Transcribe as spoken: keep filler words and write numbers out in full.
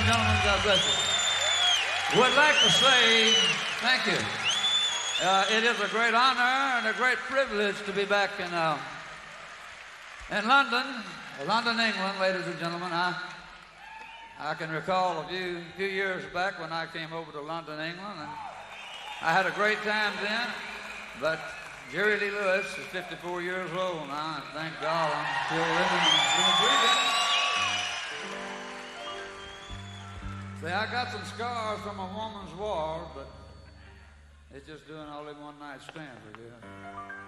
and gentlemen, God bless you. Would like to say thank you. Uh, it is a great honor and a great privilege to be back in uh, in London, London, England, ladies and gentlemen. I I can recall a few few years back when I came over to London, England, and I had a great time then. But Jerry Lee Lewis is fifty-four years old now, and thank God I'm still living and still breathing. See, I got some scars from a woman's war, but it's just doing all in one night stands, I guess.